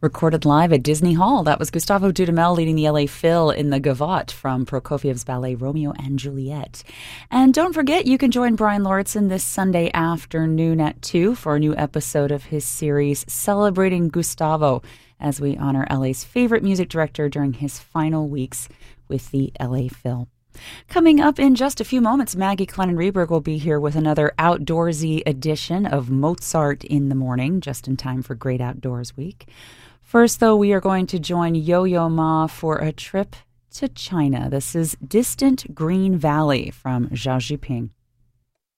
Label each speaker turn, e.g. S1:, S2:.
S1: Recorded live at Disney Hall. That was Gustavo Dudamel leading the LA Phil in the Gavotte from Prokofiev's ballet Romeo and Juliet. And don't forget, you can join Brian Lauritsen this Sunday afternoon at 2 for a new episode of his series Celebrating Gustavo, as we honor LA's favorite music director during his final weeks with the LA Phil. Coming up in just a few moments, Maggie Clennon-Reberg will be here with another outdoorsy edition of Mozart in the Morning, just in time for Great Outdoors Week. First, though, we are going to join Yo-Yo Ma for a trip to China. This is Distant Green Valley from Xia Jinping.